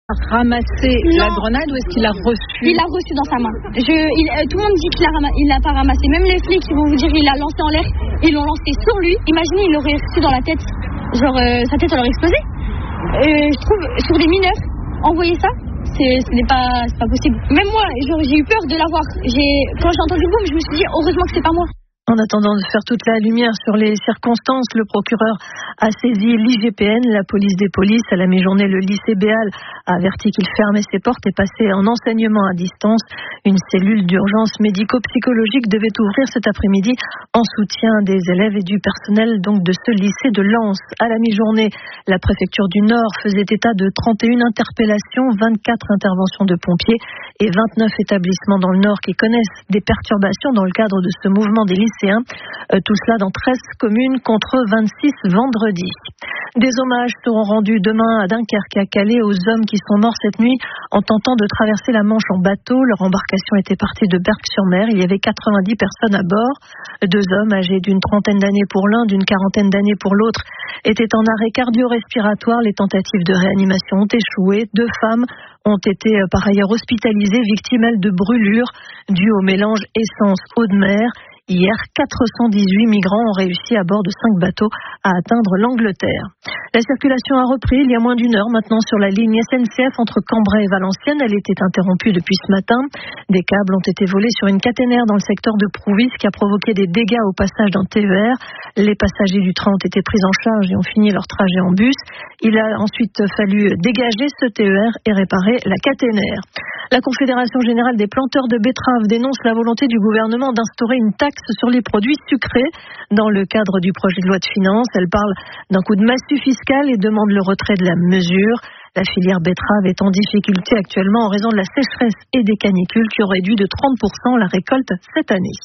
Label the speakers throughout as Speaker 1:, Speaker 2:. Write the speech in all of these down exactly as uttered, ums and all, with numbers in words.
Speaker 1: Ramassé
Speaker 2: non.
Speaker 1: la grenade ou est-ce qu'il l'a reçue?
Speaker 2: Il l'a reçue dans sa main. Je, il, euh, tout le monde dit qu'il l'a rama- il l'a pas ramassé. Même les flics, ils vont vous dire il l'a lancé en l'air. Ils l'ont lancé sur lui. Imaginez, il l'aurait reçu dans la tête. Genre, euh, sa tête, elle aurait explosé. Euh, je trouve, sur des mineurs, envoyer ça, c'est, ce n'est pas, c'est pas possible. Même moi, genre, j'ai eu peur de l'avoir. J'ai, quand j'ai entendu le boom, je me suis dit, heureusement que c'est pas moi.
Speaker 3: En attendant de faire toute la lumière sur les circonstances, le procureur a saisi l'I G P N, la police des polices. À la mi-journée, le lycée Béal a averti qu'il fermait ses portes et passait en enseignement à distance. Une cellule d'urgence médico-psychologique devait ouvrir cet après-midi en soutien des élèves et du personnel donc de ce lycée de Lens. À la mi-journée, la préfecture du Nord faisait état de trente et une interpellations, vingt-quatre interventions de pompiers et vingt-neuf établissements dans le Nord qui connaissent des perturbations dans le cadre de ce mouvement des lycéens. Euh, tout cela dans treize communes contre vingt-six vendredi. Des hommages seront rendus demain à Dunkerque et à Calais aux hommes qui sont morts cette nuit en tentant de traverser la Manche en bateau. Leur embarcation était partie de Berck-sur-Mer. Il y avait quatre-vingt-dix personnes à bord. Deux hommes âgés d'une trentaine d'années pour l'un, d'une quarantaine d'années pour l'autre, étaient en arrêt cardio-respiratoire. Les tentatives de réanimation ont échoué. Deux femmes ont été par ailleurs hospitalisées, victimes elles de brûlures dues au mélange essence-eau de mer. Hier, quatre cent dix-huit migrants ont réussi à bord de cinq bateaux à atteindre l'Angleterre. La circulation a repris il y a moins d'une heure maintenant sur la ligne S N C F entre Cambrai et Valenciennes. Elle était interrompue depuis ce matin. Des câbles ont été volés sur une caténaire dans le secteur de Prouvis, ce qui a provoqué des dégâts au passage d'un T E R. Les passagers du train ont été pris en charge et ont fini leur trajet en bus. Il a ensuite fallu dégager ce T E R et réparer la caténaire. La Confédération générale des planteurs de betteraves dénonce la volonté du gouvernement d'instaurer une taxe sur les produits sucrés dans le cadre du projet de loi de finances. Elle parle d'un coup de massue fiscale et demande le retrait de la mesure. La filière betterave est en difficulté actuellement en raison de la sécheresse et des canicules qui ont réduit de trente pour cent la récolte cette année.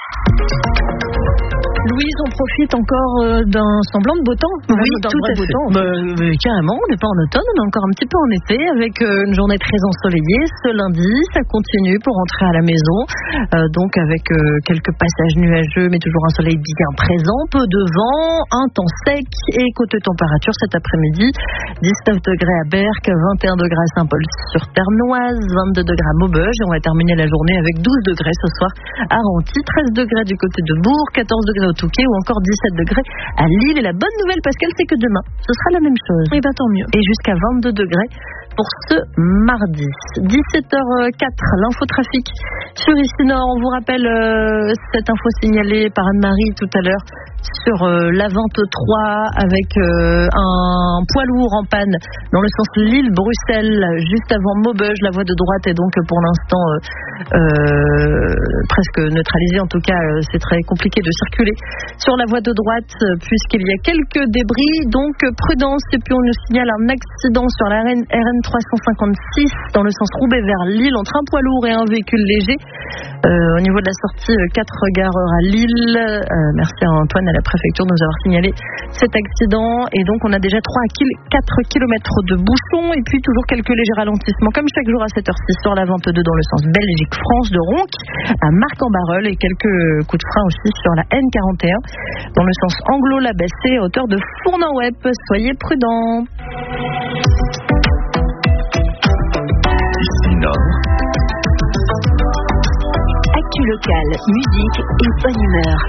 Speaker 3: Louise, on profite encore euh, d'un semblant de beau temps.
Speaker 4: Oui, tout à fait. Temps, bah, euh, carrément, on n'est pas en automne, on est encore un petit peu en été avec euh, une journée très ensoleillée. Ce lundi, ça continue pour rentrer à la maison. Euh, donc avec euh, quelques passages nuageux, mais toujours un soleil bien présent, peu de vent, un temps sec et côté température cet après-midi, dix-neuf degrés à Berck, vingt et un degrés à Saint-Paul-sur-Ternoise, vingt-deux degrés à Maubeuge. Et on va terminer la journée avec douze degrés ce soir à Renty, treize degrés du côté de Bourg, quatorze degrés au Touquet ou encore dix-sept degrés à Lille. Et la bonne nouvelle, Pascal, c'est que demain, ce sera la même chose.
Speaker 3: Et bah tant mieux.
Speaker 4: Et jusqu'à vingt-deux degrés pour ce mardi. dix-sept heures quatre, l'infotrafic sur Ici Nord. On vous rappelle euh, cette info signalée par Anne-Marie tout à l'heure sur euh, l'A vingt-trois avec euh, un poids lourd en panne dans le sens Lille-Bruxelles juste avant Maubeuge. La voie de droite est donc pour l'instant euh, euh, presque neutralisée. En tout cas, euh, c'est très compliqué de circuler sur la voie de droite euh, puisqu'il y a quelques débris. Donc euh, prudence. Et puis on nous signale un accident sur la R N trois cent cinquante-six dans le sens Roubaix vers Lille entre un poids lourd et un véhicule léger. Euh, au niveau de la sortie quatre gareurs à Lille. Euh, merci à Antoine à la préfecture de nous avoir signalé cet accident. Et donc on a déjà trois à quatre kilomètres de bouchons et puis toujours quelques légers ralentissements comme chaque jour à cette heure-ci sur la vingt-deux dans le sens Belgique-France de Ronc à Marc-en-Barœul et quelques coups de frein aussi sur la N quarante et un dans le sens Anglo-Labessé à hauteur de Fournan-Web. Soyez prudents.
Speaker 5: Ici Nord.
Speaker 6: Actu locale, musique et bonne humeur.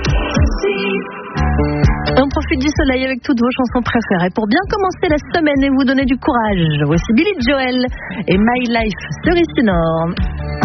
Speaker 4: On profite du soleil avec toutes vos chansons préférées pour bien commencer la semaine et vous donner du courage. Voici Billy Joel et My Life sur Ici Nord.